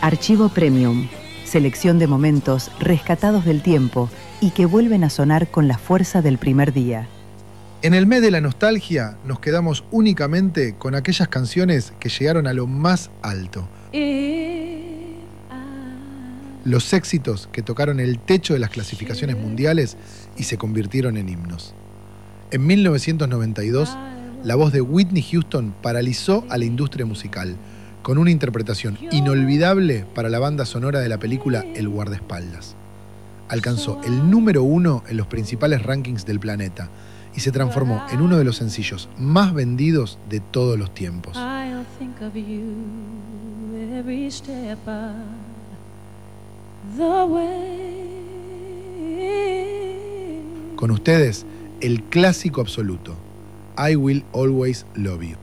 Archivo Premium. Selección de momentos rescatados del tiempo y que vuelven a sonar con la fuerza del primer día. En el mes de la nostalgia nos quedamos únicamente con aquellas canciones que llegaron a lo más alto. Los éxitos que tocaron el techo de las clasificaciones mundiales y se convirtieron en himnos. En 1992, la voz de Whitney Houston paralizó a la industria musical, con una interpretación inolvidable para la banda sonora de la película El guardaespaldas. Alcanzó el número 1 en los principales rankings del planeta y se transformó en uno de los sencillos más vendidos de todos los tiempos. Con ustedes, el clásico absoluto, I Will Always Love You.